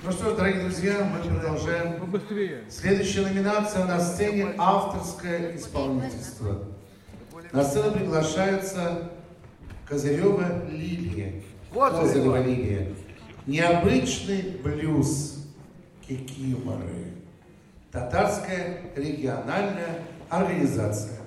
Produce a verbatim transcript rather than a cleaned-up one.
Ну что ж, дорогие друзья, мы продолжаем. Следующая номинация на сцене «Авторское исполнительство». На сцену приглашается Козырева Лилия. Козырева Лилия. Необычный блюз кикиморы. Татарская региональная организация.